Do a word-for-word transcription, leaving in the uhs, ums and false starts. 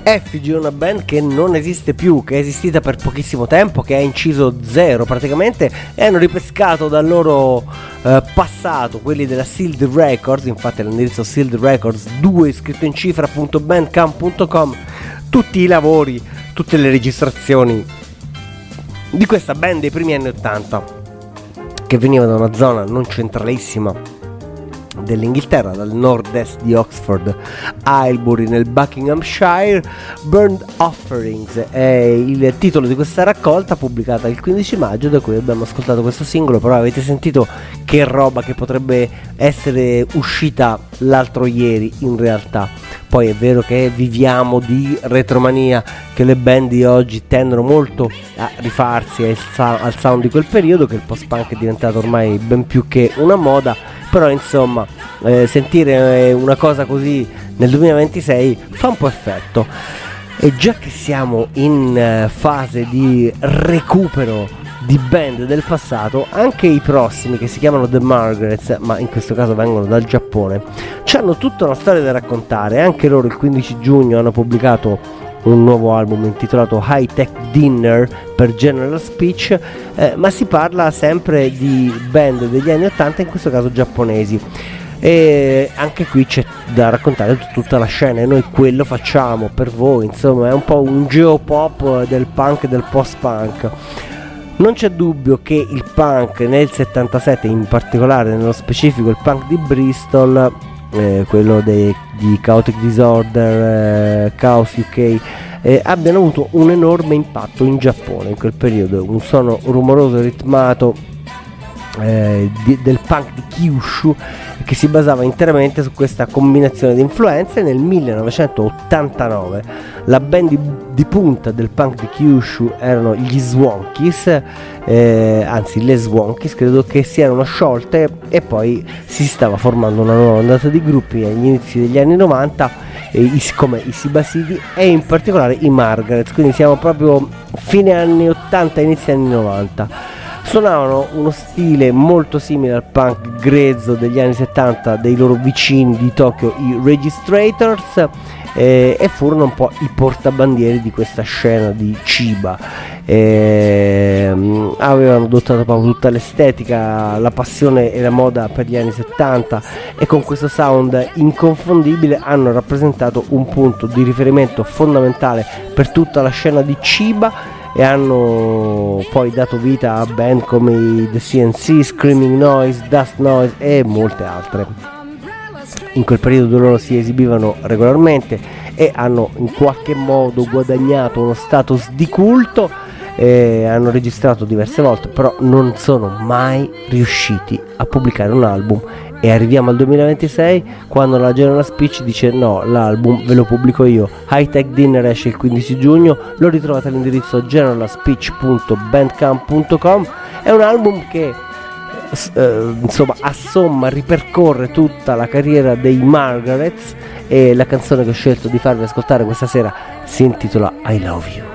Effigy è una band che non esiste più, che è esistita per pochissimo tempo, che ha inciso zero praticamente, e hanno ripescato dal loro eh, passato, quelli della Sealed Records, infatti l'indirizzo Sealed Records due scritto in cifra punto bandcamp punto com, tutti i lavori, tutte le registrazioni di questa band dei primi anni ottanta, che veniva da una zona non centralissima dell'Inghilterra, dal nord-est di Oxford, Aylesbury nel Buckinghamshire. Burned Offerings è il titolo di questa raccolta pubblicata il quindici maggio, da cui abbiamo ascoltato questo singolo. Però avete sentito che roba che potrebbe essere uscita l'altro ieri in realtà. Poi è vero che viviamo di retromania, che le band di oggi tendono molto a rifarsi al, sa- al sound di quel periodo, che il post-punk è diventato ormai ben più che una moda. Però insomma eh, sentire una cosa così nel duemilaventisei fa un po' effetto. E già che siamo in eh, fase di recupero di band del passato, anche i prossimi, che si chiamano The Margarets, ma in questo caso vengono dal Giappone, hanno tutta una storia da raccontare. Anche loro il quindici giugno hanno pubblicato un nuovo album intitolato High Tech Dinner per General Speech, eh, ma si parla sempre di band degli anni ottanta, in questo caso giapponesi, e anche qui c'è da raccontare t- tutta la scena, e noi quello facciamo per voi. Insomma, è un po' un geopop del punk e del post-punk. Non c'è dubbio che il punk nel settantasette, in particolare nello specifico il punk di Bristol, eh, quello dei, di Chaotic Disorder, eh, Chaos U K, eh, abbiano avuto un enorme impatto in Giappone in quel periodo. Un suono rumoroso e ritmato eh, di, del punk di Kyushu, che si basava interamente su questa combinazione di influenze. Nel millenovecentottantanove la band di, di punta del punk di Kyushu erano gli Swankies, eh, anzi le Swankies, credo che si erano sciolte, e poi si stava formando una nuova ondata di gruppi agli inizi degli anni novanta, eh, i, come i Sibasidi e in particolare i Margarets. Quindi siamo proprio fine anni ottanta, inizi anni novanta. Suonavano uno stile molto simile al punk grezzo degli anni settanta dei loro vicini di Tokyo, i Registrators, eh, e furono un po' i portabandieri di questa scena di Chiba. Eh, avevano adottato proprio tutta l'estetica, la passione e la moda per gli anni settanta, e con questo sound inconfondibile hanno rappresentato un punto di riferimento fondamentale per tutta la scena di Chiba, e hanno poi dato vita a band come i The C N C, Screaming Noise, Dust Noise e molte altre. In quel periodo loro si esibivano regolarmente e hanno in qualche modo guadagnato uno status di culto, e hanno registrato diverse volte, però non sono mai riusciti a pubblicare un album. E arriviamo al duemilaventisei, quando la General Speech dice no, l'album ve lo pubblico io. High Tech Dinner esce il quindici giugno, lo ritrovate all'indirizzo general speech punto bandcamp punto com. È un album che eh, insomma assomma, ripercorre tutta la carriera dei Margarets, e la canzone che ho scelto di farvi ascoltare questa sera si intitola I Love You.